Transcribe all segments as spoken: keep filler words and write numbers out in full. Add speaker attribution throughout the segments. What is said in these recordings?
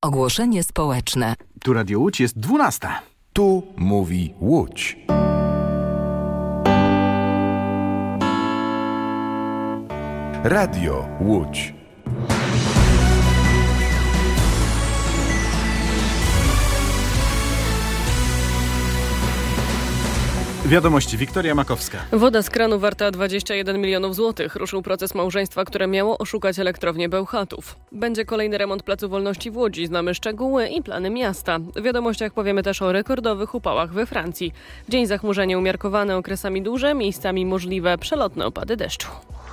Speaker 1: Ogłoszenie społeczne.
Speaker 2: Tu Radio Łódź jest dwunasta.
Speaker 3: Tu mówi Łódź. Radio Łódź.
Speaker 2: Wiadomości, Wiktoria Makowska.
Speaker 4: Woda z kranu warta dwadzieścia jeden milionów złotych. Ruszył proces małżeństwa, które miało oszukać elektrownię Bełchatów. Będzie kolejny remont Placu Wolności w Łodzi. Znamy szczegóły i plany miasta. W wiadomościach powiemy też o rekordowych upałach we Francji. W dzień zachmurzenie umiarkowane, okresami duże, miejscami możliwe przelotne opady deszczu.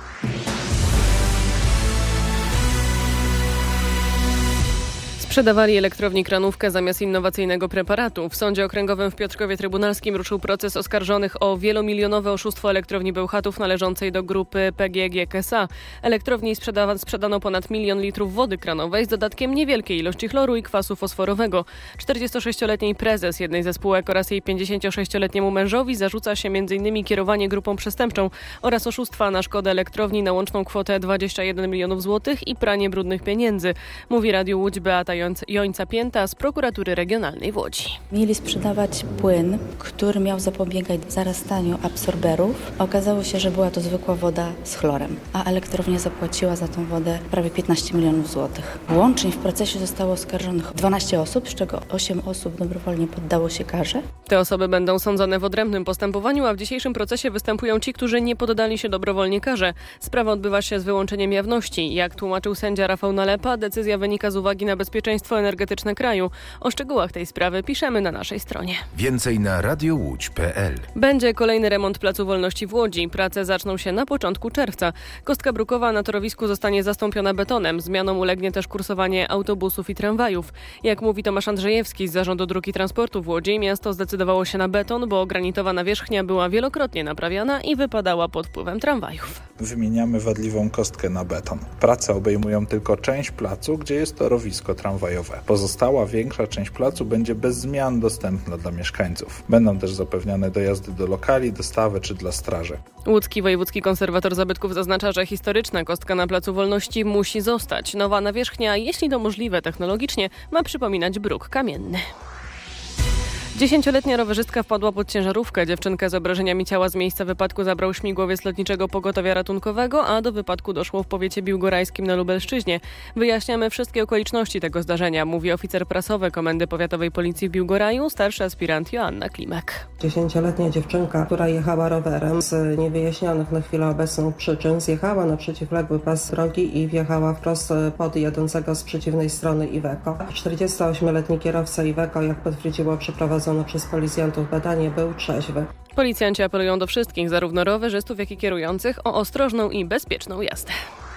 Speaker 4: Sprzedawali elektrowni Kranówkę zamiast innowacyjnego preparatu. W Sądzie Okręgowym w Piotrkowie Trybunalskim ruszył proces oskarżonych o wielomilionowe oszustwo elektrowni Bełchatów należącej do grupy P G G K S A. Elektrowni sprzeda- sprzedano ponad milion litrów wody kranowej z dodatkiem niewielkiej ilości chloru i kwasu fosforowego. czterdziestosześcioletniej prezes jednej ze spółek oraz jej pięćdziesięciosześcioletniemu mężowi zarzuca się między innymi kierowanie grupą przestępczą oraz oszustwa na szkodę elektrowni na łączną kwotę dwadzieścia jeden milionów złotych i pranie brudnych pieniędzy. Mówi Radiu Łódź Beata Jońca-Pięta z Prokuratury Regionalnej w Łodzi.
Speaker 5: Mieli sprzedawać płyn, który miał zapobiegać zarastaniu absorberów. Okazało się, że była to zwykła woda z chlorem, a elektrownia zapłaciła za tą wodę prawie piętnaście milionów złotych. Łącznie w procesie zostało oskarżonych dwanaście osób, z czego osiem osób dobrowolnie poddało się karze.
Speaker 4: Te osoby będą sądzone w odrębnym postępowaniu, a w dzisiejszym procesie występują ci, którzy nie poddali się dobrowolnie karze. Sprawa odbywa się z wyłączeniem jawności. Jak tłumaczył sędzia Rafał Nalepa, decyzja wynika z uwagi na bezpieczeństwo energetyczne kraju. O szczegółach tej sprawy piszemy na naszej stronie.
Speaker 3: Więcej na radiołódź kropka p l.
Speaker 4: Będzie kolejny remont Placu Wolności w Łodzi. Prace zaczną się na początku czerwca. Kostka brukowa na torowisku zostanie zastąpiona betonem. Zmianom ulegnie też kursowanie autobusów i tramwajów. Jak mówi Tomasz Andrzejewski z Zarządu Dróg i Transportu w Łodzi, miasto zdecydowało się na beton, bo granitowa nawierzchnia była wielokrotnie naprawiana i wypadała pod wpływem tramwajów.
Speaker 6: Wymieniamy wadliwą kostkę na beton. Prace obejmują tylko część placu, gdzie jest torowisko tramwajowe. Pozostała większa część placu będzie bez zmian dostępna dla mieszkańców. Będą też zapewniane dojazdy do lokali, dostawy czy dla straży.
Speaker 4: Łódzki Wojewódzki Konserwator Zabytków zaznacza, że historyczna kostka na Placu Wolności musi zostać. Nowa nawierzchnia, jeśli to możliwe technologicznie, ma przypominać bruk kamienny. Dziesięcioletnia rowerzystka wpadła pod ciężarówkę. Dziewczynkę z obrażeniami ciała z miejsca wypadku zabrał śmigłowiec Lotniczego Pogotowia Ratunkowego, a do wypadku doszło w powiecie biłgorajskim na Lubelszczyźnie. Wyjaśniamy wszystkie okoliczności tego zdarzenia, mówi oficer prasowy Komendy Powiatowej Policji w Biłgoraju, starszy aspirant Joanna Klimek.
Speaker 7: Dziesięcioletnia dziewczynka, która jechała rowerem z niewyjaśnionych na chwilę obecną przyczyn, zjechała na przeciwległy pas drogi i wjechała wprost pod jadącego z przeciwnej strony Iveco. czterdziestoośmioletni kierowca Iveco, jak potwierdziło przeprowadzone przez policjantów badanie, był trzeźwy.
Speaker 4: Policjanci apelują do wszystkich, zarówno rowerzystów, jak i kierujących, o ostrożną i bezpieczną jazdę.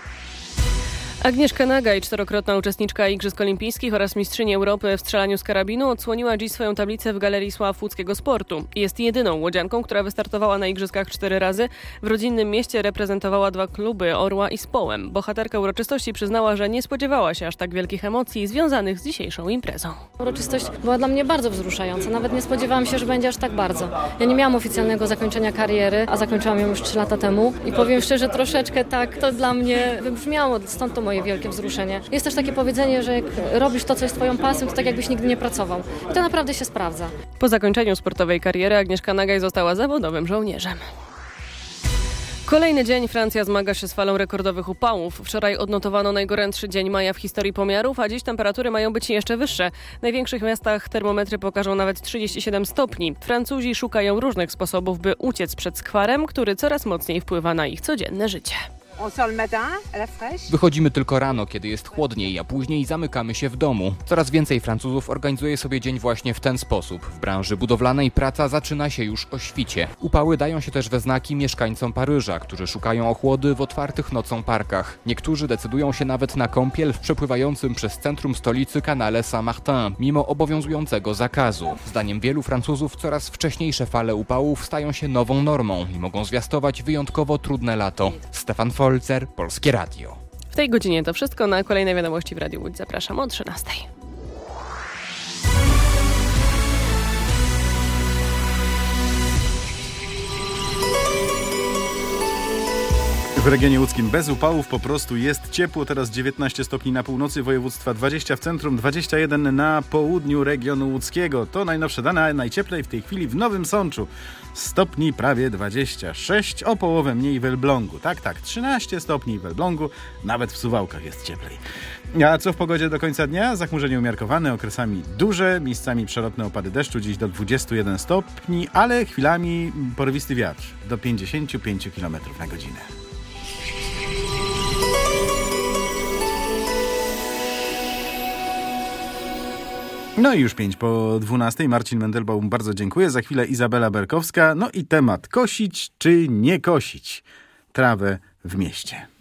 Speaker 4: Agnieszka Nagaj, czterokrotna uczestniczka Igrzysk Olimpijskich oraz mistrzyni Europy w strzelaniu z karabinu, odsłoniła dziś swoją tablicę w Galerii Sław Łódzkiego Sportu. Jest jedyną łodzianką, która wystartowała na Igrzyskach cztery razy. W rodzinnym mieście reprezentowała dwa kluby, Orła i Społem. Bohaterka uroczystości przyznała, że nie spodziewała się aż tak wielkich emocji związanych z dzisiejszą imprezą.
Speaker 8: Uroczystość była dla mnie bardzo wzruszająca. Nawet nie spodziewałam się, że będzie aż tak bardzo. Ja nie miałam oficjalnego zakończenia kariery, a zakończyłam ją już trzy lata temu. I powiem szczerze, troszeczkę tak to dla mnie wybrzmiało, stąd to moje moje wielkie wzruszenie. Jest też takie powiedzenie, że jak robisz to, co jest twoją pasją, to tak jakbyś nigdy nie pracował. I to naprawdę się sprawdza.
Speaker 4: Po zakończeniu sportowej kariery Agnieszka Nagaj została zawodowym żołnierzem. Kolejny dzień Francja zmaga się z falą rekordowych upałów. Wczoraj odnotowano najgorętszy dzień maja w historii pomiarów, a dziś temperatury mają być jeszcze wyższe. W największych miastach termometry pokażą nawet trzydzieści siedem stopni. Francuzi szukają różnych sposobów, by uciec przed skwarem, który coraz mocniej wpływa na ich codzienne życie.
Speaker 9: Wychodzimy tylko rano, kiedy jest chłodniej, a później zamykamy się w domu. Coraz więcej Francuzów organizuje sobie dzień właśnie w ten sposób. W branży budowlanej praca zaczyna się już o świcie. Upały dają się też we znaki mieszkańcom Paryża, którzy szukają ochłody w otwartych nocą parkach. Niektórzy decydują się nawet na kąpiel w przepływającym przez centrum stolicy kanale Saint-Martin, mimo obowiązującego zakazu. Zdaniem wielu Francuzów coraz wcześniejsze fale upałów stają się nową normą i mogą zwiastować wyjątkowo trudne lato. Stefan Folzer, Polskie Radio.
Speaker 4: W tej godzinie to wszystko. Na kolejne wiadomości w Radiu Łódź zapraszam o trzynastej.
Speaker 2: W regionie łódzkim bez upałów po prostu jest ciepło. Teraz dziewiętnaście stopni na północy województwa, dwadzieścia w centrum, dwadzieścia jeden na południu regionu łódzkiego. To najnowsze dane, a najcieplej w tej chwili w Nowym Sączu. Stopni prawie dwadzieścia sześć, o połowę mniej w Elblągu. Tak, tak, trzynaście stopni w Elblągu, nawet w Suwałkach jest cieplej. A co w pogodzie do końca dnia? Zachmurzenie umiarkowane, okresami duże, miejscami przelotne opady deszczu, dziś do dwudziestu jeden stopni, ale chwilami porywisty wiatr do pięćdziesięciu pięciu kilometrów na godzinę. No i już pięć po dwunastej. Marcin Mendelbaum, bardzo dziękuję. Za chwilę Izabela Berkowska. No i temat: kosić czy nie kosić trawę w mieście.